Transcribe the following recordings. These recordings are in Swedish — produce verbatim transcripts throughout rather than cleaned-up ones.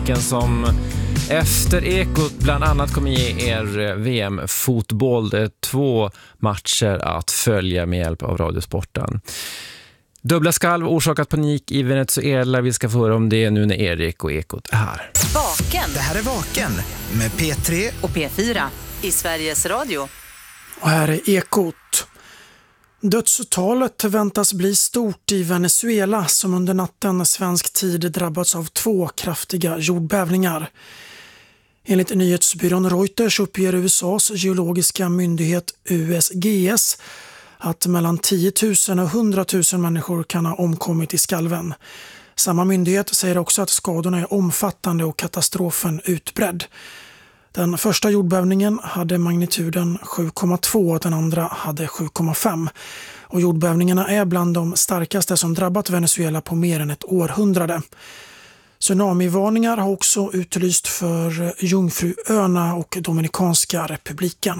rubriken som efter Ekot bland annat kommer ge er V M-fotboll. Det är två matcher att följa med hjälp av Radiosporten. Dubbla skalv orsakat panik i Venezuela. Vi ska få höra om det nu när Erik och Ekot är här. Vaken. Det här är Vaken med P tre och P fyra i Sveriges Radio. Och här är Ekot. Dödstalet väntas bli stort i Venezuela som under natten svensk tid drabbats av två kraftiga jordbävningar. Enligt nyhetsbyrån Reuters uppger U S A:s geologiska myndighet U S G S att mellan tio tusen och hundra tusen människor kan ha omkommit i skalven. Samma myndighet säger också att skadorna är omfattande och katastrofen utbredd. Den första jordbävningen hade magnituden sju komma två och den andra hade sju komma fem. Och jordbävningarna är bland de starkaste som drabbat Venezuela på mer än ett århundrade. Tsunamivarningar har också utlyst för Jungfruöarna och Dominikanska republiken.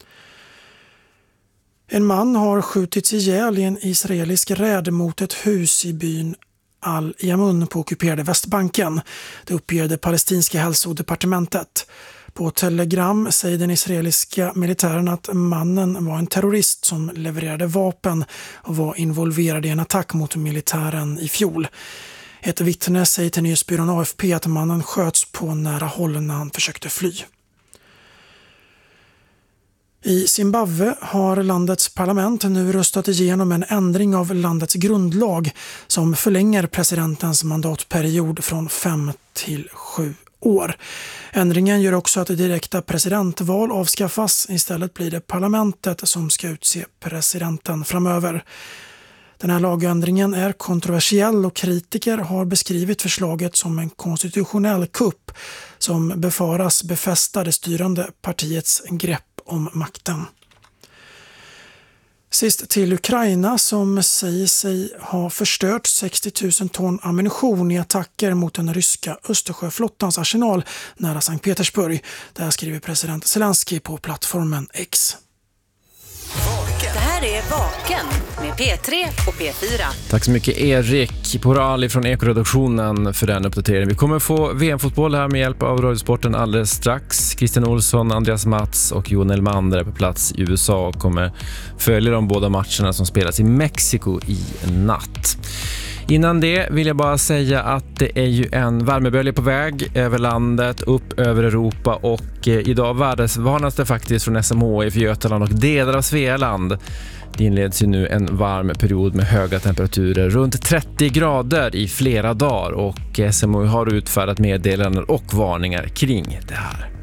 En man har skjutits ihjäl i en israelisk räd mot ett hus i byn Al-Yamun på ockuperade Västbanken. Det uppger det palestinska hälsodepartementet. På Telegram säger den israeliska militären att mannen var en terrorist som levererade vapen och var involverad i en attack mot militären i fjol. Ett vittne säger till nyhetsbyrån A F P att mannen sköts på nära håll när han försökte fly. I Zimbabwe har landets parlament nu röstat igenom en ändring av landets grundlag som förlänger presidentens mandatperiod från fem till sju år. Ändringen gör också att det direkta presidentval avskaffas. Istället blir det parlamentet som ska utse presidenten framöver. Den här lagändringen är kontroversiell och kritiker har beskrivit förslaget som en konstitutionell kupp som befaras befästa det styrande partiets grepp om makten. Sist till Ukraina som säger sig ha förstört sextio tusen ton ammunition i attacker mot den ryska Östersjöflottans arsenal nära Sankt Petersburg. Det här skriver president Zelensky på plattformen X. Det här är Vaken med P tre och P fyra. Tack så mycket Erik Porali från Ekoredaktionen för den uppdateringen. Vi kommer få V M-fotboll här med hjälp av Radiosporten alldeles strax. Christian Olsson, Andreas Mats och Jon Elmander är på plats i U S A och kommer följa de båda matcherna som spelas i Mexiko i natt. Innan det vill jag bara säga att det är ju en värmebölja på väg över landet, upp över Europa och eh, idag vardagsvarnas det faktiskt från S M H I för Götaland och delar av Svealand. Det inleds ju nu en varm period med höga temperaturer, runt trettio grader i flera dagar och S M H I har utfärdat meddelanden och varningar kring det här.